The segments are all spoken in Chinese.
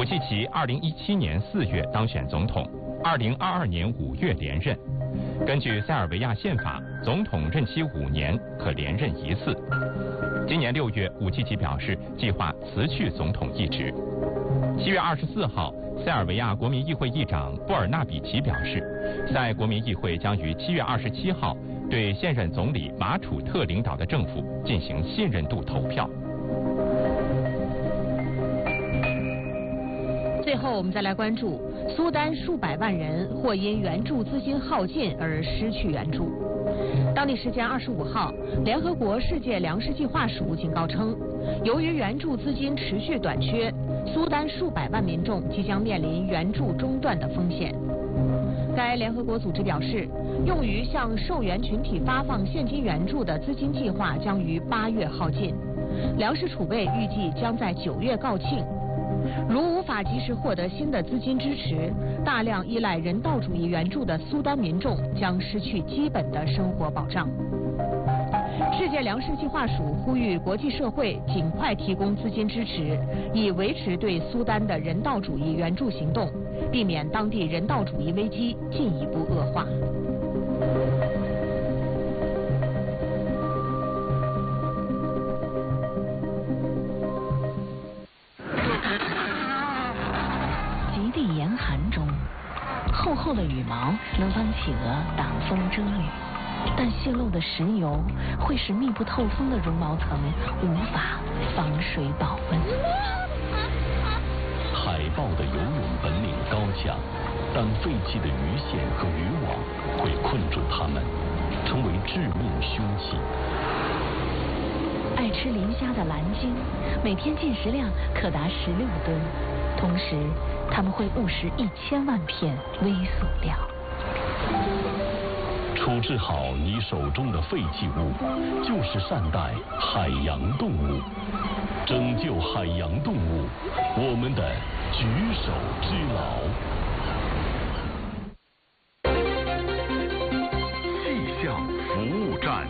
武契奇2017年4月当选总统，2022年5月连任。根据塞尔维亚宪法，总统任期5年，可连任1次。今年6月，武契奇表示计划辞去总统一职。7月24号，塞尔维亚国民议会议长布尔纳比奇表示，塞国民议会将于7月27号对现任总理马楚特领导的政府进行信任度投票。 最后，我们再来关注苏丹数百万人或因援助资金耗尽而失去援助。当地时间25号，联合国世界粮食计划署警告称，由于援助资金持续短缺，苏丹数百万民众即将面临援助中断的风险。该联合国组织表示，用于向受援群体发放现金援助的资金计划将于8月耗尽，粮食储备预计将在9月告罄。如无法及时获得新的资金支持，大量依赖人道主义援助的苏丹民众将失去基本的生活保障。世界粮食计划署呼吁国际社会尽快提供资金支持，以维持对苏丹的人道主义援助行动，避免当地人道主义危机进一步恶化。 厚厚的羽毛能帮企鹅挡风遮雨，但泄漏的石油会使密不透风的绒毛层无法防水保温。 海豹的游泳本领高强，但废弃的鱼线和渔网会困住它们，成为致命凶器。 爱吃磷虾的蓝鲸每天进食量可达16吨，同时他们会误食1000万片微塑料。 处置好你手中的废弃物，就是善待海洋动物，拯救海洋动物，我们的举手之劳。 气象服务站。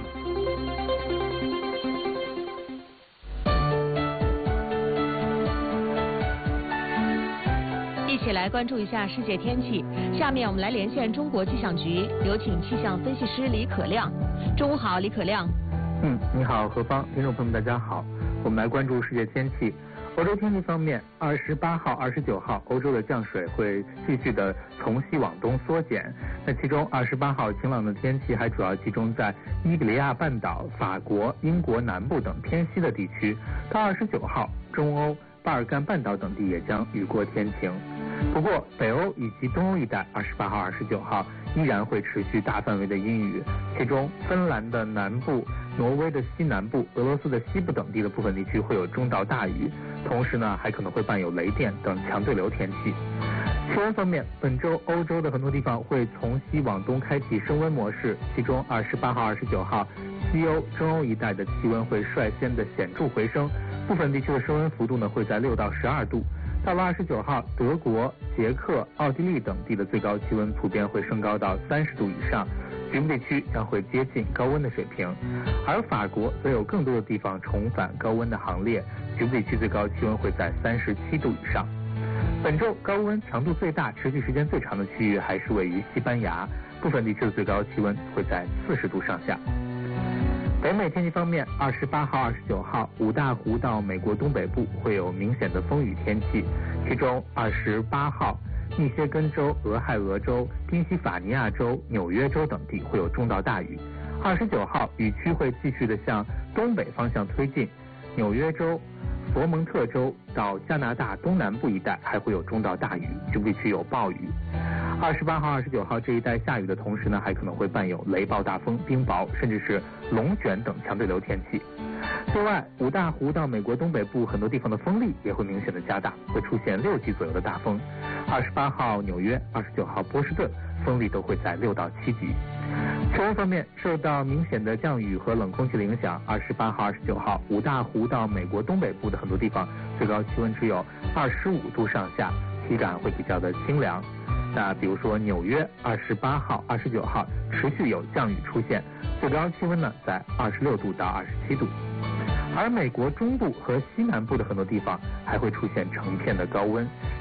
一起来关注一下世界天气。下面我们来连线中国气象局，有请气象分析师李可亮。中午好，李可亮。 你好，何芳，听众朋友们大家好。我们来关注世界天气。欧洲天气方面，28号、29号，欧洲的降水会继续的从西往东缩减。那其中28号晴朗的天气还主要集中在伊比利亚半岛、法国、英国南部等偏西的地区。到29号，中欧、巴尔干半岛等地也将雨过天晴。不过，北欧以及东欧一带28号、29号依然会持续大范围的阴雨，其中芬兰的南部、挪威的西南部、俄罗斯的西部等地的部分地区会有中到大雨，同时呢还可能会伴有雷电等强对流天气。气温方面，本周欧洲的很多地方会从西往东开启升温模式，其中28号、29号西欧、中欧一带的气温会率先的显著回升，部分地区的升温幅度呢会在6到12度。到了29号，德国、捷克、奥地利等地的最高气温普遍会升高到30度以上，局部地区将会接近高温的水平，而法国则有更多的地方重返高温的行列，局部地区最高气温会在37度以上。本周高温强度最大、持续时间最长的区域还是位于西班牙，部分地区的最高气温会在40度上下。北美天气方面，28号、29号，五大湖到美国东北部会有明显的风雨天气，其中28号，密歇根州、俄亥俄州、宾夕法尼亚州、纽约州等地会有中到大雨。29号，雨区会继续的向东北方向推进，纽约州、佛蒙特州到加拿大东南部一带还会有中到大雨，局部地区有暴雨。28号、29号这一带下雨的同时呢，还可能会伴有雷暴大风、冰雹，甚至是龙卷等强对流天气。另外，五大湖到美国东北部很多地方的风力也会明显的加大，会出现6级左右的大风。28号纽约、29号波士顿风力都会在6到7级。气温方面，受到明显的降雨和冷空气的影响，28号、29号，五大湖到美国东北部的很多地方最高气温只有25度上下，体感会比较的清凉。那比如说纽约28号、29号持续有降雨出现，最高气温呢在26度到27度。而美国中部和西南部的很多地方还会出现成片的高温。